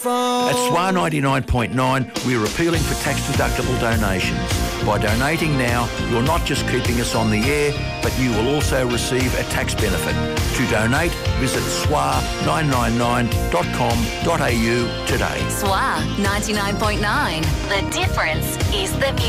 At SWA 99.9, we're appealing for tax-deductible donations. By donating now, you're not just keeping us on the air, but you will also receive a tax benefit. To donate, visit swa999.com.au today. SWA 99.9. The difference is the music.